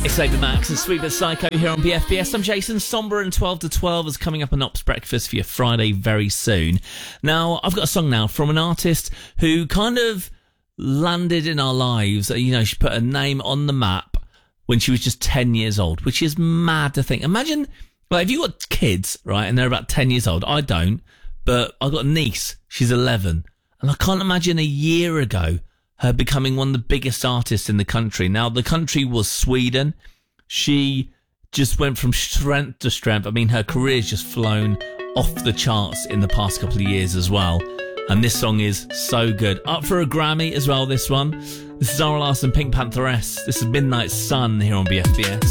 It's David Max and Sweet But Psycho here on BFBS. I'm Jason. Somber and 12 to 12 is coming up on Ops Breakfast for your Friday very soon. Now, I've got a song now from an artist who kind of landed in our lives. You know, she put her name on the map when she was just 10 years old, which is mad to think. Imagine, like, if you've got kids, right, and they're about 10 years old. I don't, but I've got a niece. She's 11. And I can't imagine a year ago her becoming one of the biggest artists in the country. Now, the country was Sweden. She just went from strength to strength. I mean, her career's just flown off the charts in the past couple of years as well. And this song is so good. Up for a Grammy as well, this one. This is Zara Larsson, Pink Pantheress. This is Midnight Sun here on BFBS.